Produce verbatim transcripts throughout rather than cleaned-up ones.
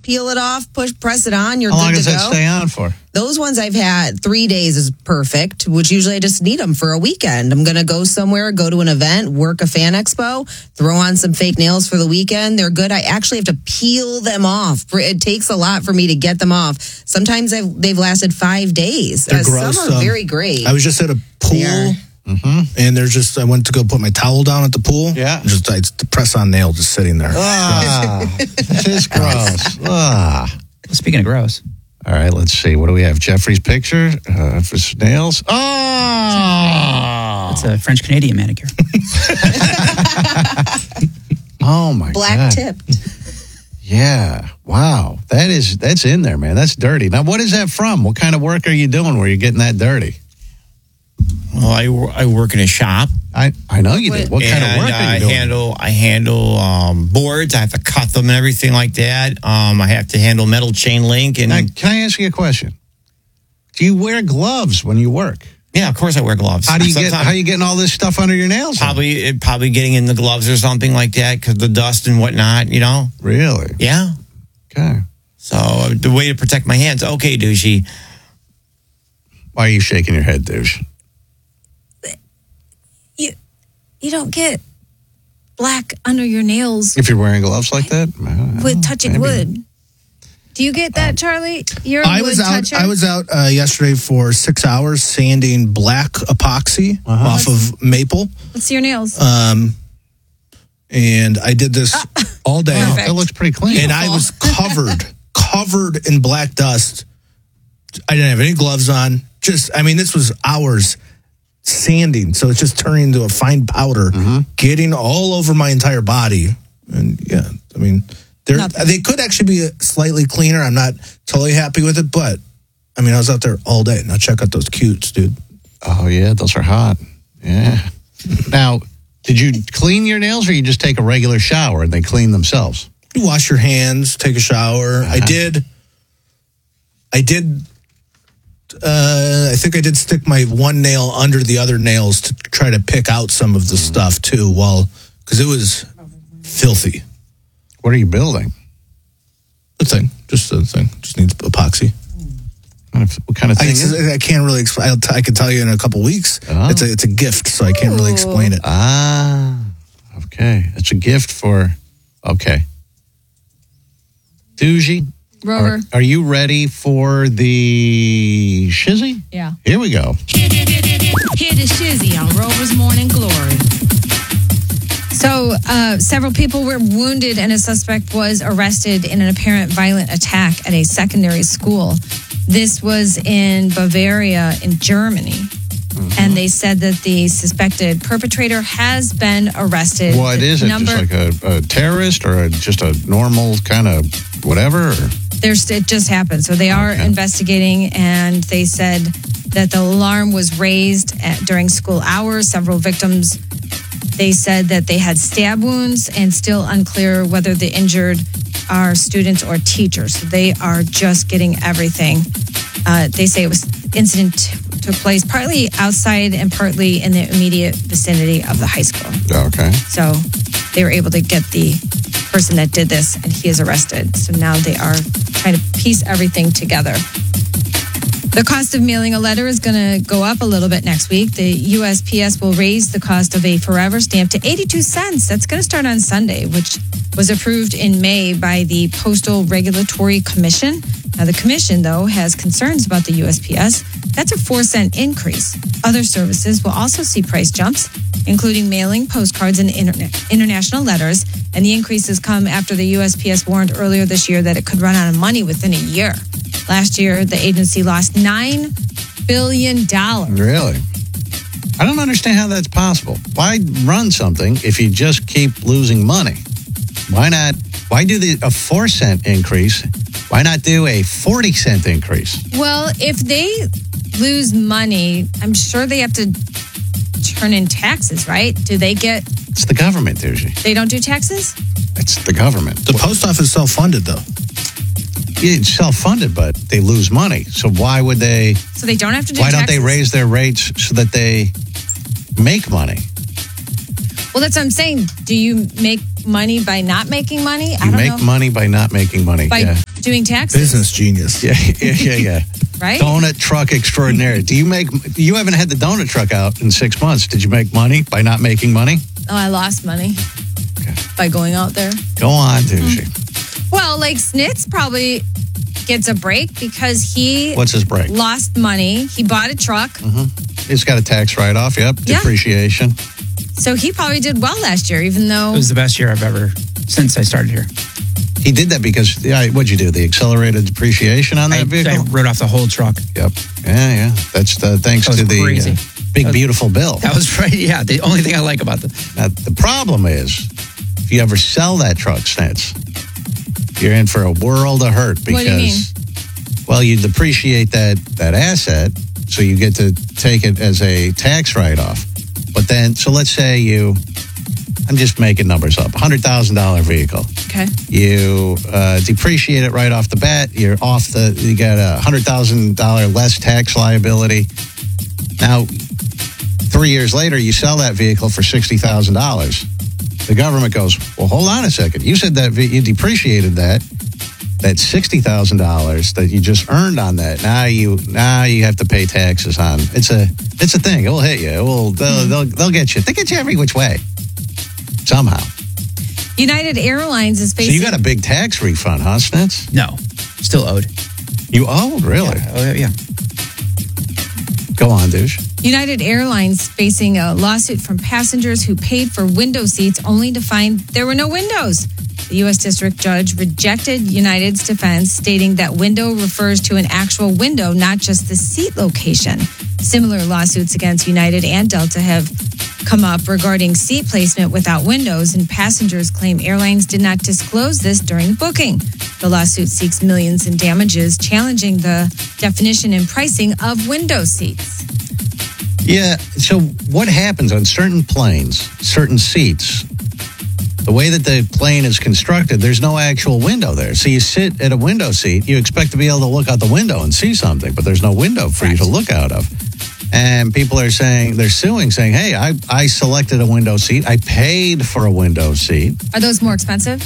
peel it off, push, press it on. You're How long good does to that go. stay on for? Those ones I've had three days is perfect, which usually I just need them for a weekend. I'm going to go somewhere, go to an event, work a fan expo, throw on some fake nails for the weekend. They're good. I actually have to peel them off. It takes a lot for me to get them off. Sometimes I've, they've lasted five days. They're Uh, gross. Some are um, very great. I was just at a pool, Mm-hmm. and there's just, I went to go put my towel down at the pool. Yeah. Just I, the press-on nail just sitting there. Ah, this is gross. Ah. Speaking of gross. All right, let's see. What do we have? Jeffrey's picture uh, for nails. Oh, It's a French Canadian manicure. oh my Black God. tipped. Yeah. Wow. That is, that's in there, man. That's dirty. Now, what is that from? What kind of work are you doing where you're getting that dirty? Well, I, wo- I work in a shop. I, I know you did. What kind of and work are I you doing? handle I handle um, boards. I have to cut them and everything like that. Um, I have to handle metal chain link and Now, can I ask you a question? Do you wear gloves when you work? yeah, of course I wear gloves. How do you get? Sometimes How are you getting all this stuff under your nails? probably it, probably getting in the gloves or something like that because the dust and whatnot. You know, Really? yeah. Okay. So uh, the way to protect my hands. Okay, douchey. Why are you shaking your head, douche? You you don't get black under your nails If you're wearing gloves like that? I don't know, with touching maybe. wood. Do you get that, Charlie? You're a I wood was out. toucher? I was out uh, yesterday for six hours sanding black epoxy Uh-huh. off of maple, Let's see your nails. um, and I did this all day. Wow, that looks pretty clean. And I was covered, covered in black dust. I didn't have any gloves on. Just, I mean, this was hours sanding, so it's just turning into a fine powder, getting all over my entire body. And yeah, I mean, they're, Nothing. they could actually be slightly cleaner. I'm not totally happy with it, but I mean, I was out there all day. Now check out those cutes, dude. Oh, yeah, those are hot. Yeah. Now, did you clean your nails or you just take a regular shower and they clean themselves? You wash your hands, take a shower. I did. I did. Uh, I think I did stick my one nail under the other nails to try to pick out some of the stuff too. While because it was filthy. What are you building? The thing, just the thing, just needs epoxy. What kind of, what kind of I, thing is it? I can't really explain. I'll t- I can tell you in a couple weeks. Oh. It's a it's a gift, so I can't really explain it. Ah, okay. It's a gift for, okay. Doogie, Rover. are, are you ready for the shizzy? Yeah. Here we go. Hear the shizzy on Rover's Morning Glory. So, uh, several people were wounded, and a suspect was arrested in an apparent violent attack at a secondary school. This was in Bavaria, in Germany. Mm-hmm. And they said that the suspected perpetrator has been arrested. What is it? Number, Just like a, a terrorist or a, just a normal kind of whatever? Or? There's, it just happened. So they are Okay. investigating, and they said that the alarm was raised at, during school hours. Several victims, they said that they had stab wounds, and still unclear whether the injured are students or teachers. So they are just getting everything. Uh, they say it was incident t- took place partly outside and partly in the immediate vicinity of the high school. Okay. So they were able to get the person that did this, and he is arrested. So now they are trying to piece everything together. The cost of mailing a letter is going to go up a little bit next week. The U S P S will raise the cost of a forever stamp to eighty-two cents. That's going to start on Sunday, which was approved in May by the Postal Regulatory Commission. Now, the commission, though, has concerns about the U S P S. That's a four cent increase. Other services will also see price jumps, including mailing, postcards, and internet, international letters. And the increases come after the U S P S warned earlier this year that it could run out of money within a year. Last year, the agency lost nine billion dollars. Really? I don't understand how that's possible. Why run something if you just keep losing money? Why not? Why do the a four cent increase? Why not do a forty cent increase? Well, if they lose money, I'm sure they have to turn in taxes, right? Do they get, It's the government, usually. they don't do taxes? It's the government. The post office is self-funded, though. It's self-funded, but they lose money. So why would they? So they don't have to do Why taxes? don't they raise their rates so that they make money? Well, that's what I'm saying. Do you make money by not making money? I You don't make know. money by not making money. By yeah. doing taxes. Business genius. Yeah, yeah, yeah, yeah. Right? Donut truck extraordinaire. Do you make? You haven't had the donut truck out in six months. Did you make money by not making money? Oh, I lost money by going out there. Go on, Doogie. Mm-hmm. Well, like Snitz probably gets a break because he What's his break? lost money. He bought a truck. Mm-hmm. He's got a tax write-off. Yep, Yeah. depreciation. So he probably did well last year, even though It was the best year I've ever since I started here. He did that because yeah, what'd you do? The accelerated depreciation on that I, vehicle? I wrote off the whole truck. Yep. Yeah, yeah. That's the thanks That was to the crazy. uh, big beautiful bill. That was right. Yeah, the only thing I like about the Now, the problem is, if you ever sell that truck, Snitz, you're in for a world of hurt because, What do you mean? well, you depreciate that, that asset, so you get to take it as a tax write-off. But then, so let's say you, I'm just making numbers up, one hundred thousand dollars vehicle. okay, You uh, depreciate it right off the bat. You're off the, you got a one hundred thousand dollars less tax liability. Now, three years later, you sell that vehicle for sixty thousand dollars. The government goes, well, hold on a second. You said that you depreciated that, that sixty thousand dollars that you just earned on that. Now you now you have to pay taxes on. It's a it's a thing. It will hit you. It will, they'll, they'll, they'll get you. They get you every which way, somehow. United Airlines is So facing. you got a big tax refund, huh, Snitz? no, still owed. You owed, really? Yeah, oh, yeah. Go on, douche. United Airlines facing a lawsuit from passengers who paid for window seats only to find there were no windows. The U S District Judge rejected United's defense, stating that window refers to an actual window, not just the seat location. Similar lawsuits against United and Delta have come up regarding seat placement without windows, and passengers claim airlines did not disclose this during booking. The lawsuit seeks millions in damages, challenging the definition and pricing of window seats. Yeah. So what happens on certain planes, certain seats? The way that the plane is constructed, there's no actual window there. So you sit at a window seat, you expect to be able to look out the window and see something, but there's no window for you to look out of. And people are saying, they're suing, saying, hey, I, I selected a window seat. I paid for a window seat. Are those more expensive?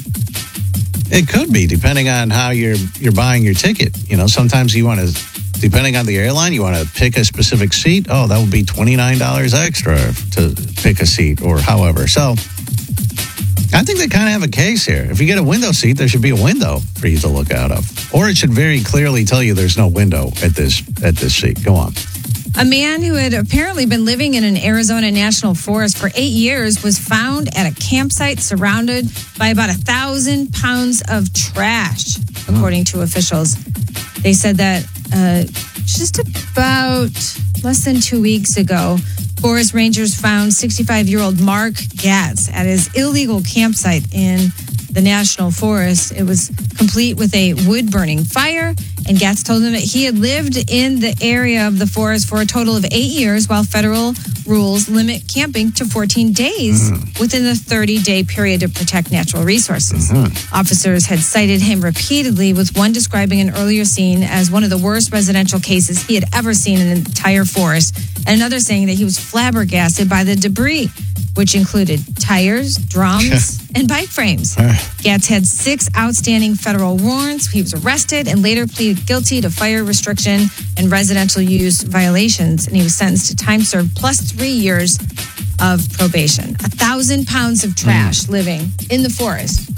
It could be, depending on how you're you're buying your ticket. You know, sometimes you want to, depending on the airline, you want to pick a specific seat. Oh, that would be twenty-nine dollars extra to pick a seat or however. So I think they kind of have a case here. If you get a window seat, there should be a window for you to look out of. Or it should very clearly tell you there's no window at this at this seat. Go on. A man who had apparently been living in an Arizona national forest for eight years was found at a campsite surrounded by about a thousand pounds of trash, according to officials. They said that uh, just about less than two weeks ago, forest rangers found sixty-five-year-old Mark Gatz at his illegal campsite in the national forest. It was complete with a wood-burning fire, and Gatz told them that he had lived in the area of the forest for a total of eight years, while federal rules limit camping to fourteen days mm-hmm. within the thirty-day period to protect natural resources. Mm-hmm. Officers had cited him repeatedly, with one describing an earlier scene as one of the worst residential cases he had ever seen in an entire forest, and another saying that he was flabbergasted by the debris, which included tires, drums, and bike frames. Gatz had six outstanding federal warrants. He was arrested and later pleaded guilty to fire restriction and residential use violations, and he was sentenced to time served plus three years of probation. A thousand pounds of trash mm. living in the forest.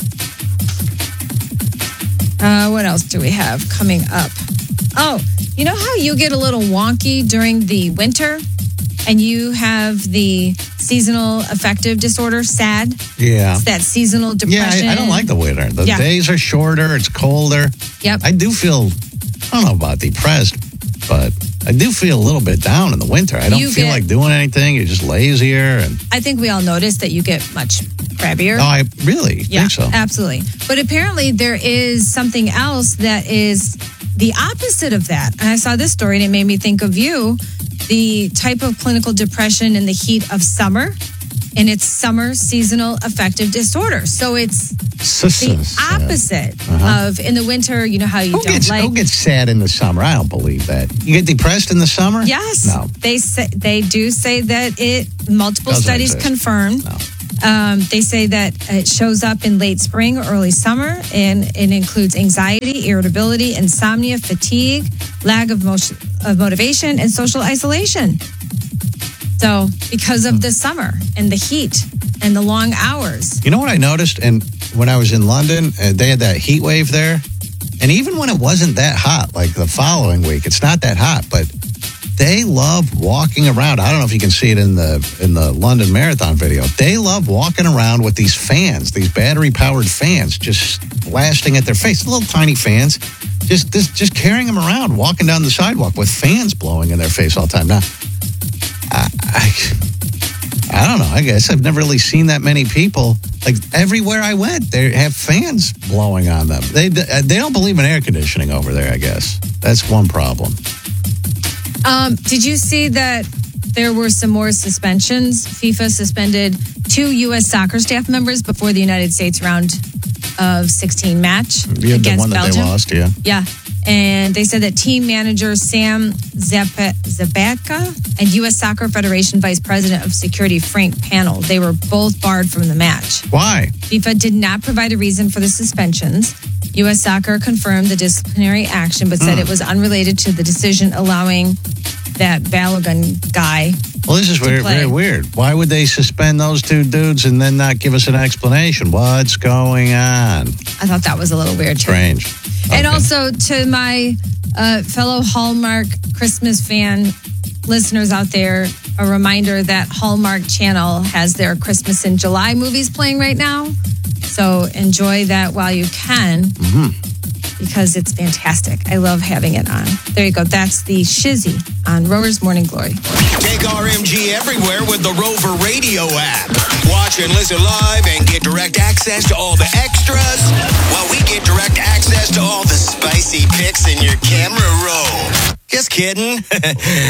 Uh, what else do we have coming up? Oh, you know how you get a little wonky during the winter? And you have the seasonal affective disorder, S A D. Yeah. It's that seasonal depression. Yeah, I, I don't like the winter. The Yeah. days are shorter. It's colder. Yep. I do feel, I don't know about depressed, but I do feel a little bit down in the winter. I don't You feel get- like doing anything. You're just lazier. And I think we all notice that you get much crabbier. oh, I really yeah, think so. absolutely. But apparently there is something else that is the opposite of that. And I saw this story and it made me think of you. The type of clinical depression in the heat of summer, and it's summer seasonal affective disorder. So it's the opposite Uh-huh. of in the winter, you know how you Who don't gets, like. who gets sad in the summer? I don't believe that. You get depressed in the summer? Yes. No. They say they do say that it multiple Doesn't studies exist. confirm No. Um, they say that it shows up in late spring or early summer, and it includes anxiety, irritability, insomnia, fatigue, lack of, motion, of motivation, and social isolation. So, because of the summer and the heat and the long hours. You know what I noticed? And when I was in London, uh, they had that heat wave there. And even when it wasn't that hot, like the following week, it's not that hot, but they love walking around. I don't know if you can see it in the in the London Marathon video. They love walking around with these fans, these battery-powered fans, just blasting at their face. Little tiny fans, just, just just carrying them around, walking down the sidewalk with fans blowing in their face all the time. Now, I, I, I don't know. I guess I've never really seen that many people. Like everywhere I went, they have fans blowing on them. They they don't believe in air conditioning over there, I guess. That's one problem. Um, did you see that there were some more suspensions? FIFA suspended two U S soccer staff members before the United States round of sixteen match Yeah, against the one that Belgium. they lost, yeah. Yeah. And they said that team manager Sam Zap- Zabatka and U S Soccer Federation Vice President of Security Frank Panel, they were both barred from the match. Why? FIFA did not provide a reason for the suspensions. U S Soccer confirmed the disciplinary action, but said Hmm. it was unrelated to the decision allowing that Balogun guy. Well, this is very, play. very weird. Why would they suspend those two dudes and then not give us an explanation? What's going on? I thought that was a little weird. too. Strange. And Okay. also to my uh, fellow Hallmark Christmas fan listeners out there, a reminder that Hallmark Channel has their Christmas in July movies playing right now. So enjoy that while you can, because it's fantastic. I love having it on. There you go. That's the Shizzy on Rover's Morning Glory. Take R M G everywhere with the Rover Radio app. Watch and listen live and get direct access to all the extras, while we get direct access to all the spicy pics in your camera roll. Just kidding.